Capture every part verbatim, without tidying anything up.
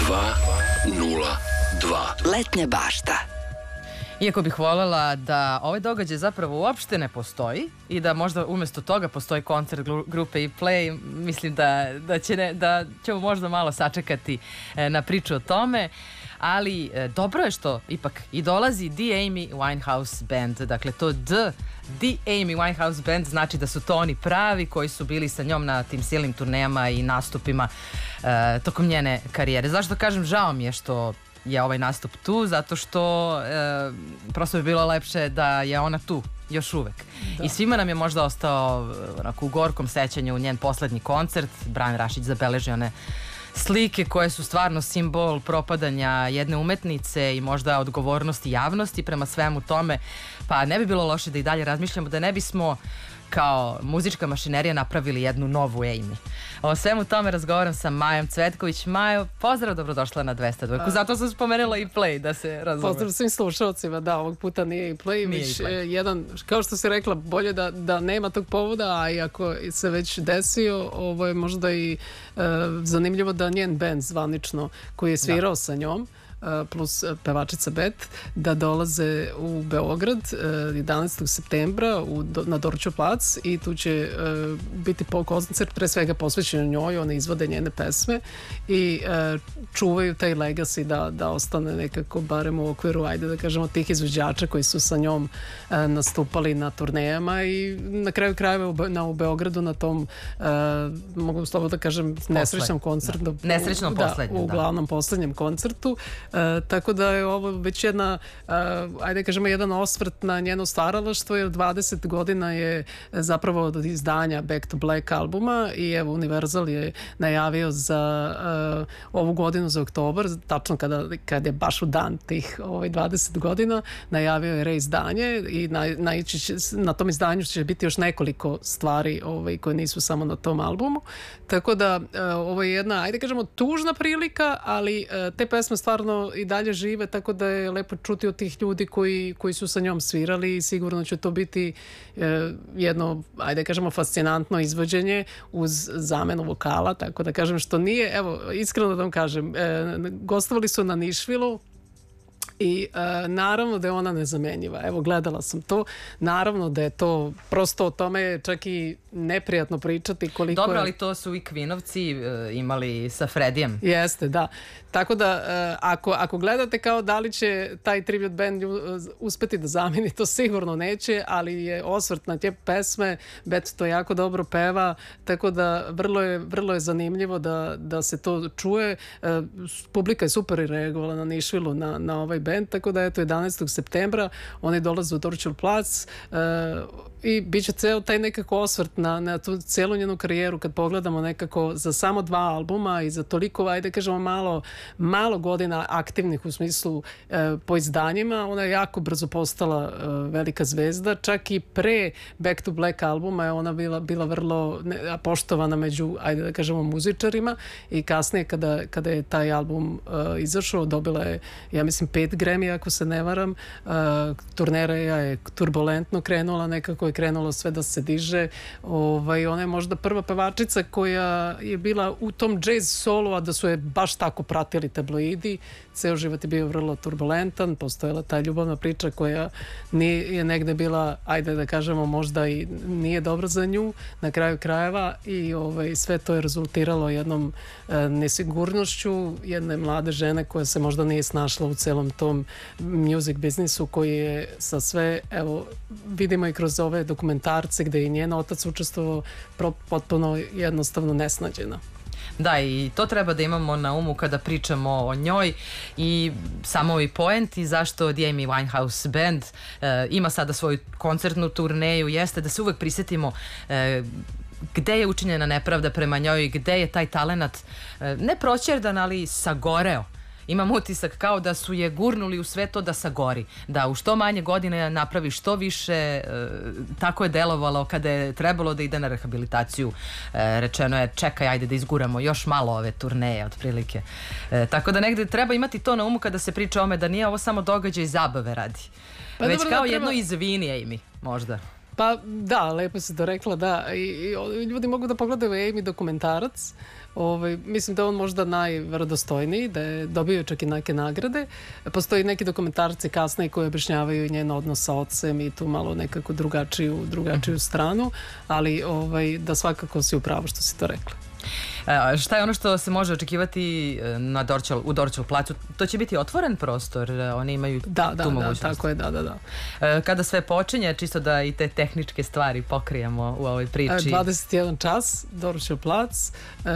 dva nula dva. Letnja bašta. Iako bih voljela da ovaj događaj zapravo uopšte ne postoji i da možda umjesto toga postoji koncert grupe E-Play, mislim da, da, će ne, da ćemo možda malo sačekati na priču o tome. Ali e, dobro je što ipak i dolazi The Amy Winehouse Band. Dakle, to D, The Amy Winehouse Band, znači da su to oni pravi koji su bili sa njom na tim silnim turnejama i nastupima e, tokom njene karijere. Zašto kažem žao mi je što je ovaj nastup tu? Zato što e, prosto bi bilo lepše da je ona tu još uvek. Da. I svima nam je možda ostao onako, u gorkom sećanju njen poslednji koncert. Brian Rašić zabeležio one slike koje su stvarno simbol propadanja jedne umetnice i možda odgovornosti javnosti prema svemu tome, pa ne bi bilo loše da i dalje razmišljamo da ne bismo kao muzička mašinerija napravili jednu novu Amy. O svemu tome razgovaram sa Majom Cvetković. Majo, pozdrav, dobrodošla na dvesta dva. Zato sam spomenula E-Play, da se razume. Pozdrav svim slušalcima, da, ovog puta nije E-Play, već jedan, kao što si rekla, bolje da, da nema tog povoda, a i ako se već desio, ovo je možda i e, zanimljivo da njen band zvanično, koji je svirao da. sa njom, plus pevačica Bet, da dolaze u Beograd jedanaestog septembra u, na Dorćol plac i tu će uh, biti po koncert pre svega posvećen njoj, one izvode njene pesme i uh, čuvaju taj legacy da, da ostane nekako barem u okviru, ajde da kažemo, tih izvođača koji su sa njom uh, nastupali na turnejama i na kraju krajeva u, na, u Beogradu na tom uh, mogu slobodno da kažem nesrećnom koncertu, da. nesrećnom da, poslednjem, u glavnom da. poslednjem koncertu. Uh, tako da je ovo već jedna, uh, ajde kažemo, jedan osvrt na njeno stvaralaštvo, jer dvadeset godina je zapravo od izdanja Back to Black albuma i evo Universal je najavio za uh, ovu godinu, za oktobar, tačno kada, kada je baš u dan tih ovaj, dvadeset godina, najavio je reizdanje i na, naići će, na tom izdanju će biti još nekoliko stvari ovaj, koje nisu samo na tom albumu, tako da uh, ovo je jedna, ajde kažemo, tužna prilika, ali uh, te pesme stvarno i dalje žive, tako da je lepo čuti od tih ljudi koji, koji su sa njom svirali i sigurno će to biti eh, jedno, ajde kažemo, fascinantno izvođenje uz zamenu vokala, tako da kažem, što nije, evo, iskreno da vam kažem, eh, gostovali su na Nišvilu i e, naravno da je ona nezamenjiva. Evo, gledala sam to. Naravno da je to, prosto o tome je čak i neprijatno pričati koliko Dobro, je... ali to su i Kvinovci e, imali sa Fredijem. Jeste, da. Tako da, e, ako, ako gledate kao da li će taj tribute band uspeti da zameni, to sigurno neće, ali je osvrt na te pesme, Bet to jako dobro peva, tako da vrlo je, vrlo je zanimljivo da, da se to čuje. E, publika je super reagovala na Nišvilu, na, na ovaj band, tako da eto jedanaestog septembra oni dolaze u Dorćol plac uh, i bit će ceo taj nekako osvrt na, na tu celu njenu karijeru kad pogledamo nekako za samo dva albuma i za toliko, ajde kažemo, malo, malo godina aktivnih u smislu uh, po izdanjima, ona je jako brzo postala uh, velika zvezda, čak i pre Back to Black albuma je ona bila, bila vrlo ne, poštovana među, ajde da kažemo, muzičarima i kasnije kada, kada je taj album uh, izašao, dobila je, ja mislim, pet Grammy, ako se ne varam. Uh, turnera je turbulentno krenula, nekako je krenulo sve da se diže. Ovaj, ona je možda prva pevačica koja je bila u tom jazz solu, a da su je baš tako pratili tabloidi. Ceo život je bio vrlo turbulentan, postojala ta ljubavna priča koja nije, je negde bila, ajde da kažemo, možda i nije dobra za nju na kraju krajeva i ovaj, sve to je rezultiralo jednom uh, nesigurnošću jedne mlade žene koja se možda nije snašla u celom tom music biznisu koji je sa sve, evo, vidimo i kroz ove dokumentarce gde je njen otac učestvovao, potpuno jednostavno nesnađena. Da, i to treba da imamo na umu kada pričamo o njoj i samo i poenti zašto The Amy Winehouse Band e, ima sada svoju koncertnu turneju jeste da se uvek prisetimo e, gde je učinjena nepravda prema njoj, gde je taj talenat e, ne proćerdan, ali sagoreo. Imam utisak kao da su je gurnuli u sve to da sagori, da u što manje godine napravi što više, e, tako je delovalo kada je trebalo da ide na rehabilitaciju. E, rečeno je čekaj, ajde da izguramo još malo ove turneje otprilike. E, tako da negde treba imati to na umu kada se priča o ome da nije ovo samo događaj zabave radi. Pa već dobro, kao da treba... jedno izvini, Amy, možda. Pa da, lepo si to rekla, da. I, i ljudi mogu da pogledaju Amy dokumentarac. Ovaj, mislim da je on možda najverodostojniji, da je dobio čak i neke nagrade. Postoji neki dokumentarci kasnije koji objašnjavaju i njen odnos sa ocem i tu malo nekako drugačiju, drugačiju stranu, ali ovaj, da svakako si upravo što si to rekla. E, šta je ono što se može očekivati na Dorćol, u Dorćol placu? To će biti otvoren prostor, oni imaju da, da, tu mogućnost. Da, tako je, da, da, da. E, kada sve počinje, čisto da i te tehničke stvari pokrijemo u ovoj priči. dvadeset jedan čas, Dorćol plac, e,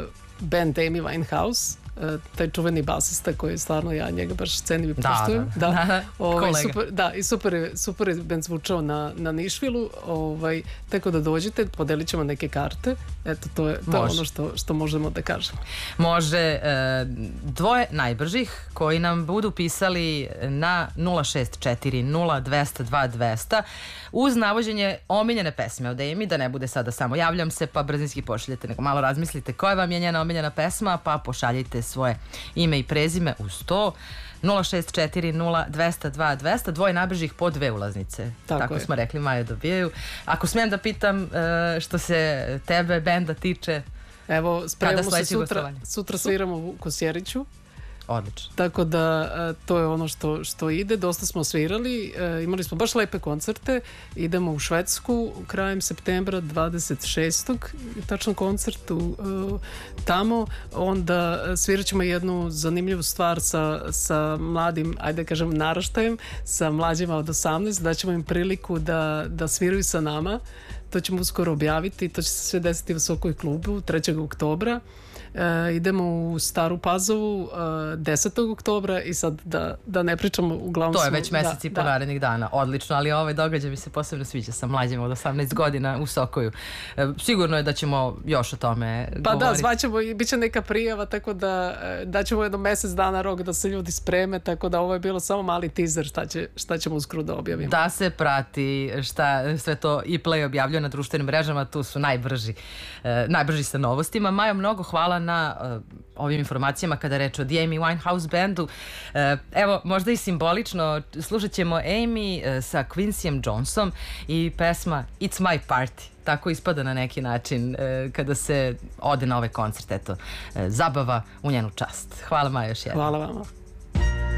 band Amy Winehouse, taj čuveni basista koji stvarno ja njega baš cenim i poštujem. Da, da, da. da. Ovaj, super, da, i super je, super je band zvučao na, na Nišvilu, ovaj, tako da dođite, podelit ćemo neke karte. Eto, to je, to je ono što, što možemo da kažemo. Može. E, dvoje najbržih koji nam budu pisali na nula šest četiri nula dva zero dva dva zero zero uz navođenje omiljene pesme od Amy, da ne bude sada samo javljam se pa brzinski pošaljete, nego malo razmislite koja vam je njena omiljena pesma, pa pošaljite svoje ime i prezime uz to. nula šest četiri nula dva zero dva dva zero, dvoje najbržih po dve ulaznice. Tako, Tako smo rekli, Maja dobijaju. Ako smijem da pitam što se tebe benda tiče, evo, spremamo se sutra, sutra sviramo u Kosjeriću. Odlično. Tako da to je ono što, što ide. Dosta smo svirali, e, imali smo baš lepe koncerte. Idemo u Švedsku krajem septembra, dvadeset šestog tačno koncert u, e, tamo. Onda svirat ćemo jednu zanimljivu stvar sa, sa mladim, ajde kažem naraštajem, sa mlađima od osamnaest, da ćemo im priliku da, da sviraju sa nama. To ćemo uskoro objaviti, to će se sve desiti u Sokoj klubu trećeg oktobra. E, idemo u Staru Pazovu e, desetog oktobra i sad da, da ne pričamo, uglavnom to je smo, već mesec i po narednih dana, odlično, ali ovaj događaj mi se posebno sviđa sa mlađima od osamnaest godina u Sokoju. E, sigurno je da ćemo još o tome pa govoriti. Da, zvaćemo i bit će neka prijava, tako da daćemo jedno mesec dana rok da se ljudi spreme, tako da ovo je bilo samo mali teaser šta, će, šta ćemo uskoro da objavimo. Da se prati šta sve to i Play objavljuje na društvenim mrežama, tu su najbrži, e, najbrži sa novostima. Majo, mnogo hvala na uh, ovim informacijama kada reč o The Amy Winehouse bandu. Uh, evo, možda i simbolično, slušat ćemo Amy uh, sa Quincyjem Jonesom i pesma It's My Party. Tako ispada na neki način uh, kada se ode na ovaj koncert. Eto, uh, zabava u njenu čast. Hvala, Maja, još jednom. Hvala vama.